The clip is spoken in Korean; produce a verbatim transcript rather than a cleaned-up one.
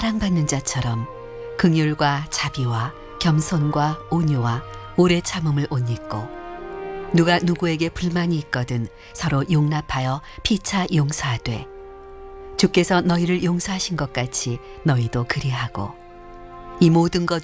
사랑받는 자처럼 긍휼과 자비와 겸손과 온유와 오래 참음을 옷 입고 누가 누구에게 불만이 있거든 서로 용납하여 피차 용서하되 주께서 너희를 용서하신 것 같이 너희도 그리하고 이 모든 것